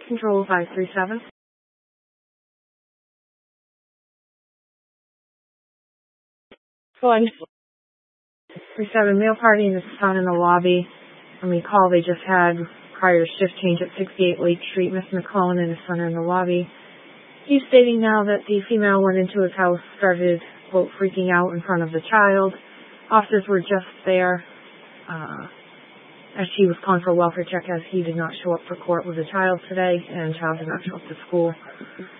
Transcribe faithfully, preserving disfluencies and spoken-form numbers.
Control five three seven. One. three seven, male party and his son in the lobby. On the call they just had prior to shift change at sixty-eight Lake Street. Mister McClellan and his son are in the lobby. He's stating now that the female went into his house, started, quote, freaking out in front of the child. Officers were just there uh, as she was calling for a welfare check, as he did not show up for court with the child today, and child did not show up to school.